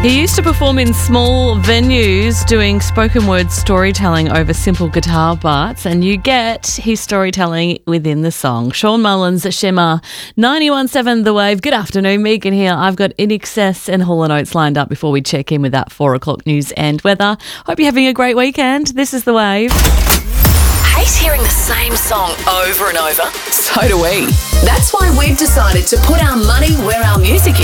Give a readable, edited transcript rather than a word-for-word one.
He used to perform in small venues doing spoken word storytelling over simple guitar parts, and you get his storytelling within the song. Sean Mullins, Shimmer, 91.7 The Wave. Good afternoon, Megan here. I've got In Excess and Hall & Oates lined up before we check in with that 4 o'clock news and weather. Hope you're having a great weekend. This is The Wave. Hate hearing the same song over and over? So do we. That's why we've decided to put our money where our music